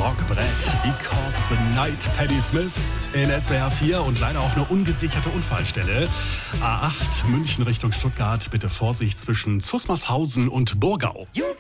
Rockbrett. Because the Night, Patti Smith in SWR 4 und leider auch eine ungesicherte Unfallstelle. A8 München Richtung Stuttgart. Bitte Vorsicht zwischen Zusmarshausen und Burgau.